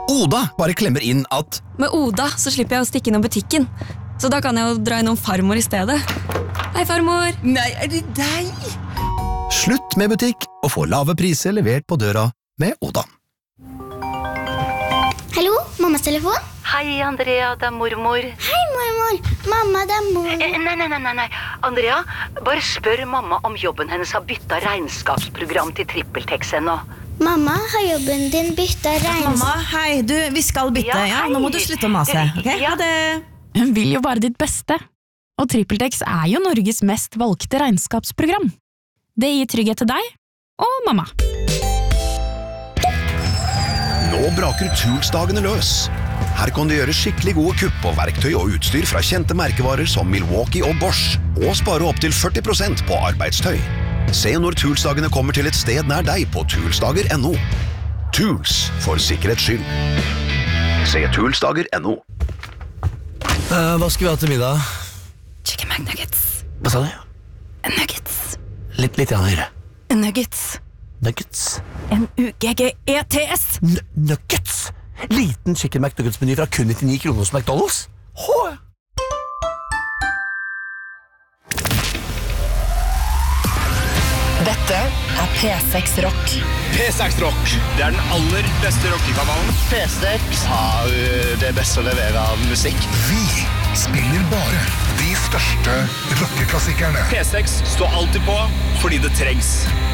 Oda bare klemmer inn at Med Oda så slipper jeg å stikke innom butikken. Så da kan jeg jo dra innom farmor i stedet. Hei, farmor! Nei, det deg? slutt med butikk og få lave priser levert på døra med Oda. Hallo, mammas telefon? Hei, Andrea, det mormor. Hei, mormor. Mamma, det mor. Nei. Andrea, bare spør mamma om jobben hennes har byttet regnskapsprogram til TrippelTex ennå. Mamma, har jobben din byttet Mamma, hei, vi skal bytte, ja, nå må du slutte å mase, ok? Ja. Ha det. Hun vil jo bare ditt beste. Og TrippelTex jo Norges mest valgte regnskapsprogram. Det gir trygghet til deg og mamma. Nå braker Toolsdagene løs. Her kan du gjøre skikkelig gode kupp på verktøy og utstyr fra kjente merkevarer som Milwaukee og Bosch, og spare opp til 40% på arbeidstøy. Se når Toolsdagene kommer til et sted nær deg på toolsdager.no. Tools for sikkerhets skyld. Se toolsdager.no. Hva skal vi ha til middag? Chicken McNuggets. Hva sa du? Nuggets. Litt høyere. Nuggets. Nuggets. N-U-G-G-E-T-S. Nuggets! Liten chicken McNuggets-meny fra kun 99 kroner hos McDonald's. Dette P6 Rock. P6 Rock, det den aller beste rockekanalen. P6 har det beste å levere av musikk. Vi spiller bare de største rockeklassikerne. P6 står alltid på fordi det trengs.